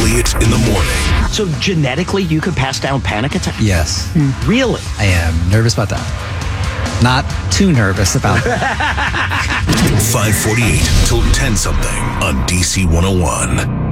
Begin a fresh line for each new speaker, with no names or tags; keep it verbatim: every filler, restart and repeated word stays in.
Elliott in the morning.
So genetically, you could pass down panic attacks?
Yes.
Really?
I am nervous about that. Not too nervous about that.
five forty-eight till ten something on D C one oh one.